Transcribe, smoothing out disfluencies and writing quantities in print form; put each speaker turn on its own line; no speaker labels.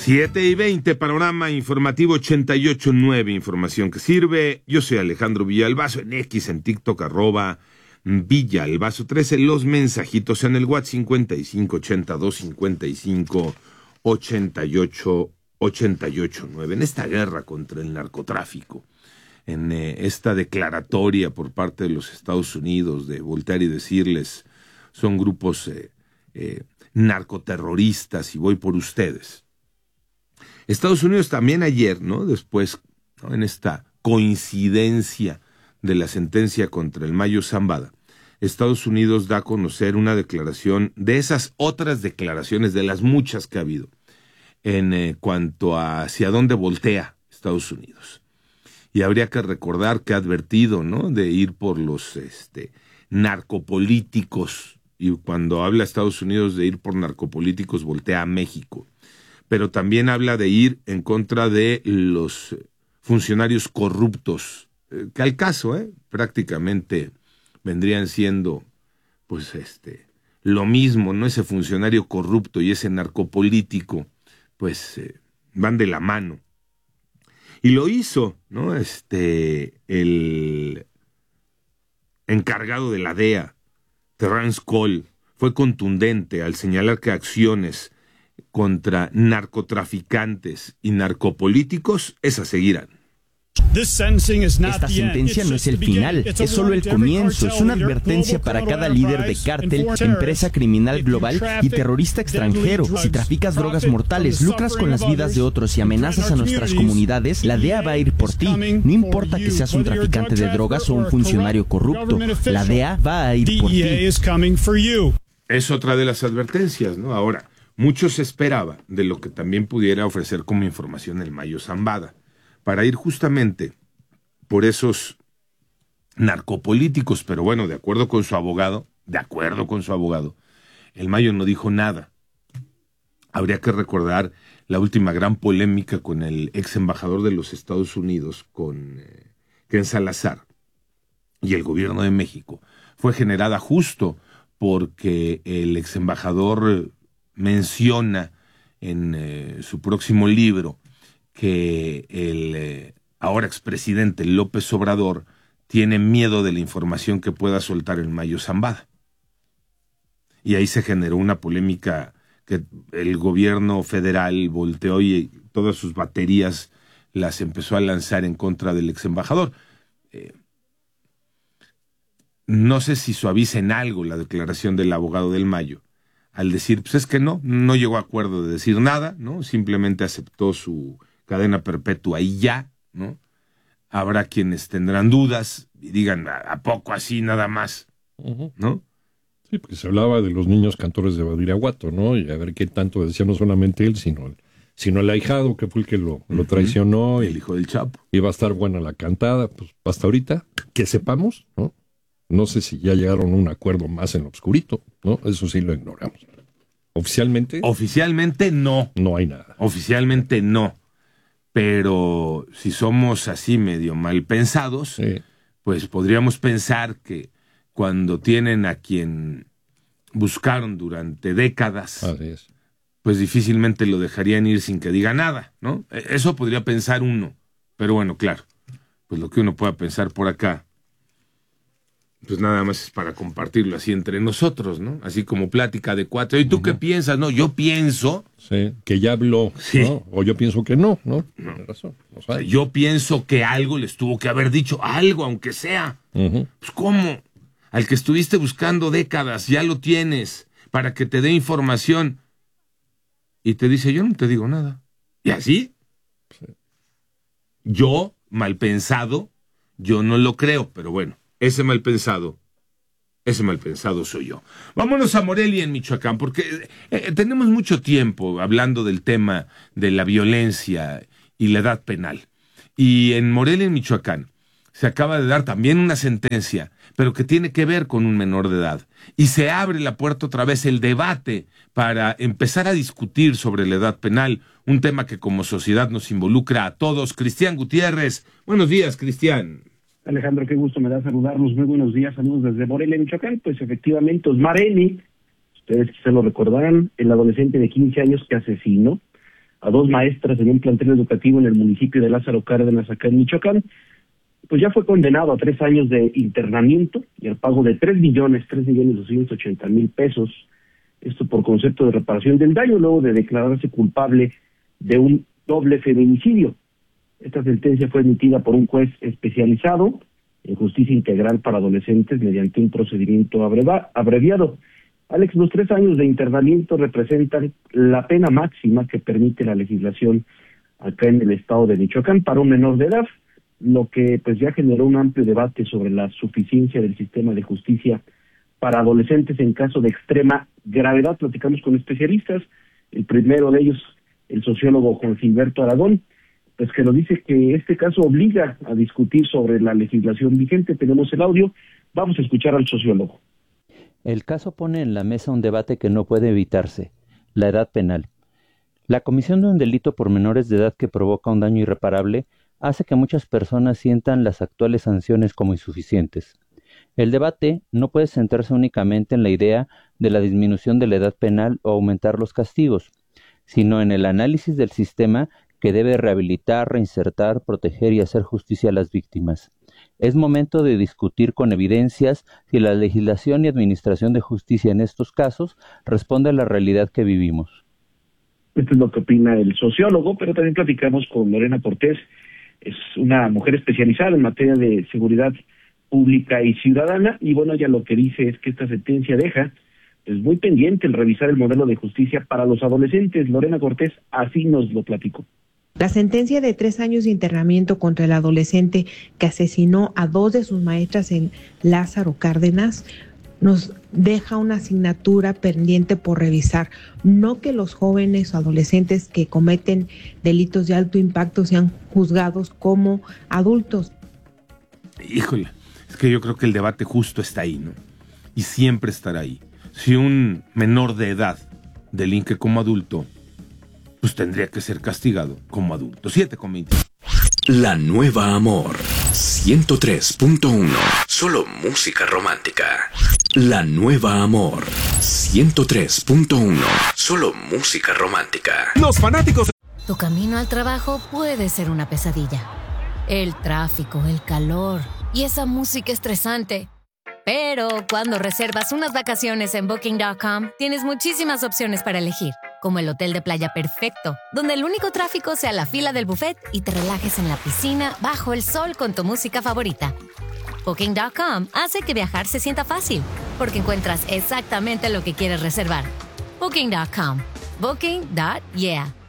7:20, panorama informativo 88.9, información que sirve. Yo soy Alejandro Villalbazo, en X, en TikTok, @Villalbazo13. Los mensajitos en el WhatsApp 5582558889. En esta guerra contra el narcotráfico, en esta declaratoria por parte de los Estados Unidos de voltear y decirles, son grupos narcoterroristas y voy por ustedes. Estados Unidos también ayer, ¿no? Después, ¿no?, en esta coincidencia de la sentencia contra el Mayo Zambada, Estados Unidos da a conocer una declaración de esas otras declaraciones, de las muchas que ha habido, en cuanto a hacia dónde voltea Estados Unidos. Y habría que recordar que ha advertido, ¿no?, de ir por los narcopolíticos, y cuando habla Estados Unidos de ir por narcopolíticos, voltea a México. Pero también habla de ir en contra de los funcionarios corruptos, que al caso, prácticamente vendrían siendo, pues, lo mismo, ¿no? Ese funcionario corrupto y ese narcopolítico, pues, van de la mano. Y lo hizo, ¿no? El encargado de la DEA, Terrence Cole, fue contundente al señalar que acciones contra narcotraficantes y narcopolíticos, esas seguirán.
Esta sentencia no es el final, es solo el comienzo, es una advertencia para cada líder de cártel, empresa criminal global y terrorista extranjero. Si traficas drogas mortales, lucras con las vidas de otros y amenazas a nuestras comunidades, la DEA va a ir por ti. No importa que seas un traficante de drogas o un funcionario corrupto, la DEA va a ir por ti.
Es otra de las advertencias, ¿no? Ahora, mucho se esperaba de lo que también pudiera ofrecer como información el Mayo Zambada, para ir justamente por esos narcopolíticos, pero bueno, de acuerdo con su abogado, el Mayo no dijo nada. Habría que recordar la última gran polémica con el ex embajador de los Estados Unidos, con Ken Salazar, y el gobierno de México. Fue generada justo porque el ex embajador menciona en su próximo libro que el ahora expresidente López Obrador tiene miedo de la información que pueda soltar el Mayo Zambada. Y ahí se generó una polémica que el gobierno federal volteó y todas sus baterías las empezó a lanzar en contra del ex embajador. No sé si suaviza en algo la declaración del abogado del Mayo, al decir, pues es que no llegó a acuerdo de decir nada, ¿no? Simplemente aceptó su cadena perpetua y ya, ¿no? Habrá quienes tendrán dudas y digan, ¿a poco así nada más? ¿No?
Sí, porque se hablaba de los niños cantores de Badiraguato, ¿no? Y a ver qué tanto decía no solamente él, sino el ahijado, que fue el que lo traicionó.
El hijo del Chapo.
Iba a estar buena la cantada, pues hasta ahorita, que sepamos, ¿no? No sé si ya llegaron a un acuerdo más en lo oscurito, ¿no? Eso sí lo ignoramos. ¿Oficialmente?
Oficialmente no.
No hay nada.
Oficialmente no. Pero si somos así medio mal pensados, sí, pues podríamos pensar que cuando tienen a quien buscaron durante décadas, pues difícilmente lo dejarían ir sin que diga nada, ¿no? Eso podría pensar uno. Pero bueno, claro, pues lo que uno pueda pensar por acá, pues nada más es para compartirlo así entre nosotros, ¿no? Así como plática de cuatro. ¿Y tú qué piensas? No, yo pienso...
Sí, que ya habló, sí, ¿no? O yo pienso que no. Tiene razón.
Yo pienso que algo les tuvo que haber dicho, algo, aunque sea. Pues ¿cómo? Al que estuviste buscando décadas, ya lo tienes, para que te dé información. Y te dice, yo no te digo nada. ¿Y así? Sí. Yo, mal pensado, yo no lo creo, pero bueno. Ese mal pensado soy yo. Vámonos a Morelia, en Michoacán, porque tenemos mucho tiempo hablando del tema de la violencia y la edad penal. Y en Morelia, en Michoacán, se acaba de dar también una sentencia, pero que tiene que ver con un menor de edad. Y se abre la puerta otra vez, el debate, para empezar a discutir sobre la edad penal, un tema que como sociedad nos involucra a todos. Cristian Gutiérrez. Buenos días, Cristian.
Alejandro, qué gusto me da saludarlos. Muy buenos días, saludos desde Morelia, Michoacán. Pues efectivamente, Osmar N., ustedes quizá lo recordarán, el adolescente de 15 años que asesinó a 2 maestras en un plantel educativo en el municipio de Lázaro Cárdenas, acá en Michoacán, pues ya fue condenado a 3 años de internamiento y al pago de 3.280.000 pesos, esto por concepto de reparación del daño, luego de declararse culpable de un doble feminicidio. Esta sentencia fue emitida por un juez especializado en justicia integral para adolescentes mediante un procedimiento abreviado. Alex, los 3 años de internamiento representan la pena máxima que permite la legislación acá en el estado de Michoacán para un menor de edad, lo que pues ya generó un amplio debate sobre la suficiencia del sistema de justicia para adolescentes en caso de extrema gravedad. Platicamos con especialistas, el primero de ellos, el sociólogo Juan Gilberto Aragón, pues que nos dice que este caso obliga a discutir sobre la legislación vigente. Tenemos el audio, vamos a escuchar al sociólogo.
El caso pone en la mesa un debate que no puede evitarse, la edad penal. La comisión de un delito por menores de edad que provoca un daño irreparable hace que muchas personas sientan las actuales sanciones como insuficientes. El debate no puede centrarse únicamente en la idea de la disminución de la edad penal o aumentar los castigos, sino en el análisis del sistema que debe rehabilitar, reinsertar, proteger y hacer justicia a las víctimas. Es momento de discutir con evidencias si la legislación y administración de justicia en estos casos responde a la realidad que vivimos.
Esto es lo que opina el sociólogo, pero también platicamos con Lorena Cortés, es una mujer especializada en materia de seguridad pública y ciudadana, y bueno, ella lo que dice es que esta sentencia deja pues muy pendiente el revisar el modelo de justicia para los adolescentes. Lorena Cortés así nos lo platicó.
La sentencia de 3 años de internamiento contra el adolescente que asesinó a 2 de sus maestras en Lázaro Cárdenas nos deja una asignatura pendiente por revisar. No que los jóvenes o adolescentes que cometen delitos de alto impacto sean juzgados como adultos.
Híjole, es que yo creo que el debate justo está ahí, ¿no? Y siempre estará ahí. Si un menor de edad delinque como adulto, pues tendría que ser castigado como adulto. 7:20.
La Nueva Amor 103.1. Solo música romántica. La Nueva Amor 103.1. Solo música romántica.
Los fanáticos.
Tu camino al trabajo puede ser una pesadilla. El tráfico, el calor y esa música estresante. Pero cuando reservas unas vacaciones en Booking.com, tienes muchísimas opciones para elegir, como el hotel de playa perfecto, donde el único tráfico sea la fila del buffet y te relajes en la piscina bajo el sol con tu música favorita. Booking.com hace que viajar se sienta fácil, porque encuentras exactamente lo que quieres reservar. Booking.com. Booking.yeah.